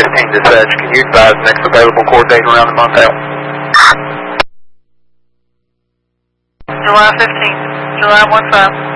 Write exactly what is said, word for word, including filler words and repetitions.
fifteen dispatch, can you advise next available court date around the month out? July fifteenth, July one five.